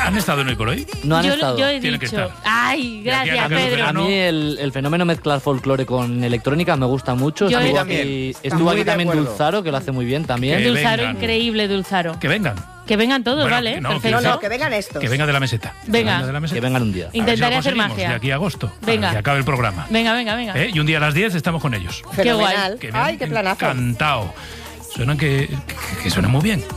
¿Han estado en Hoy por Hoy? No han estado. Yo he Tienen que dicho. estar. Ay, De aquí a gracias, que Pedro. A mí el fenómeno mezclar folclore con electrónica me gusta mucho. Yo Estuvo también. aquí, Estoy estuvo muy aquí de también acuerdo. Dulzaro, que lo hace muy bien también. Que Dulzaro, vengan. increíble, Dulzaro. Que vengan. Que vengan todos, Bueno, ¿vale? no, Perfecto. No, que vengan estos. Que venga de la meseta. Venga. De la meseta. Que vengan un día. A ver si Intentaré lo hacer conseguimos magia. de aquí a agosto. Venga. Para que acabe el programa. Venga, venga, venga. Y un día a las 10 estamos con ellos. Fenomenal. Que me han Ay, qué planazo. encantado. Suenan que suenan muy bien.